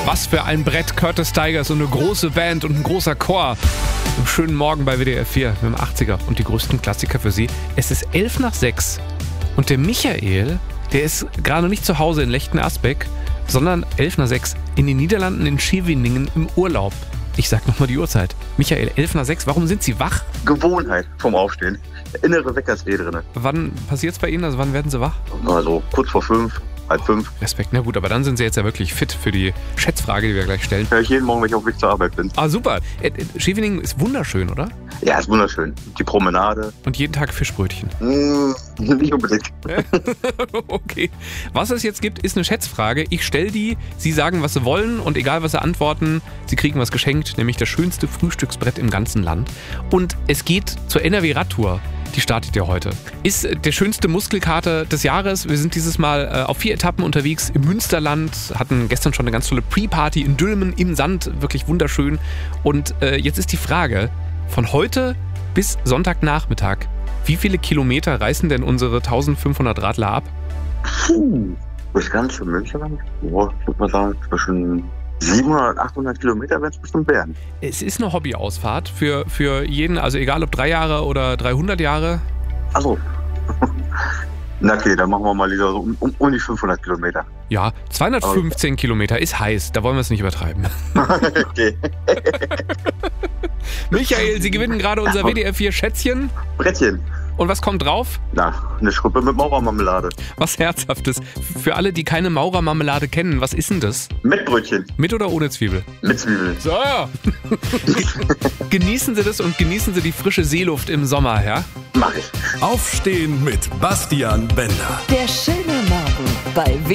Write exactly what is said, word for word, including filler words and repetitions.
Was für ein Brett, Curtis Tigers und eine große Band und ein großer Chor. Einen schönen Morgen bei W D R vier mit dem achtziger und die größten Klassiker für Sie. Es ist elf nach sechs und der Michael, der ist gerade nicht zu Hause in Lechten-Asbeck, sondern elf nach sechs in den Niederlanden in Scheveningen im Urlaub. Ich sag nochmal die Uhrzeit. Michael, elf nach sechs, warum sind Sie wach? Gewohnheit vom Aufstehen. Der innere Wecker ist eh drin. Wann passiert's bei Ihnen? Also wann werden Sie wach? Also kurz vor fünf, halb fünf. Respekt, na gut, aber dann sind Sie jetzt ja wirklich fit für die Schätzfrage, die wir gleich stellen. Hör ich jeden Morgen, wenn ich auf dem Weg zur Arbeit bin. Ah, super. Äh, äh, Scheveningen ist wunderschön, oder? Ja, ist wunderschön. Die Promenade. Und jeden Tag Fischbrötchen. Mmh, nicht unbedingt. Okay. Was es jetzt gibt, ist eine Schätzfrage. Ich stelle die, Sie sagen, was Sie wollen und egal, was Sie antworten, Sie kriegen was geschenkt, nämlich das schönste Frühstücksbrett im ganzen Land. Und es geht zur N R W-Radtour. Die startet ja heute. Ist der schönste Muskelkater des Jahres. Wir sind dieses Mal äh, auf vier Etappen unterwegs im Münsterland, hatten gestern schon eine ganz tolle Pre-Party in Dülmen im Sand, wirklich wunderschön. Und äh, jetzt ist die Frage, von heute bis Sonntagnachmittag, wie viele Kilometer reißen denn unsere eintausendfünfhundert Radler ab? Puh, das ganze Münsterland? Boah, ich würde mal sagen, zwischen siebenhundert, achthundert Kilometer werden es bestimmt werden. Es ist eine Hobbyausfahrt für, für jeden, also egal ob drei Jahre oder dreihundert Jahre. Achso. Na okay, dann machen wir mal lieber so um, um, um die fünfhundert Kilometer. Ja, zweihundertfünfzehn Kilometer ist heiß, da wollen wir es nicht übertreiben. Okay. Michael, Sie gewinnen gerade unser W D R vier Schätzchen. Brettchen. Und was kommt drauf? Na, eine Schrippe mit Maurermarmelade. Was Herzhaftes. Für alle, die keine Maurermarmelade kennen, was ist denn das? Mettbrötchen. Mit oder ohne Zwiebel? Mit Zwiebeln. So. Genießen Sie das und genießen Sie die frische Seeluft im Sommer, ja? Mach ich. Aufstehen mit Bastian Bender. Der schöne Morgen bei W